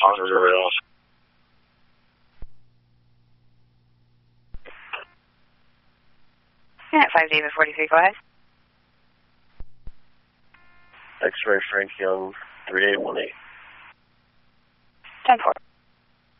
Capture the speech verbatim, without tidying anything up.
Ontario. Yeah, five David forty-three, go ahead. X-ray Frank Young, three eight one eight. ten four.